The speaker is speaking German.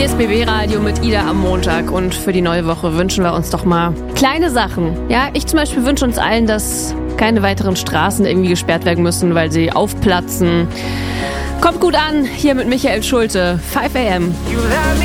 Hier ist BB Radio mit Ida am Montag und für die neue Woche wünschen wir uns doch mal kleine Sachen. Ja, ich zum Beispiel wünsche uns allen, dass keine weiteren Straßen irgendwie gesperrt werden müssen, weil sie aufplatzen. Kommt gut an, hier mit Michael Schulte, 5 AM.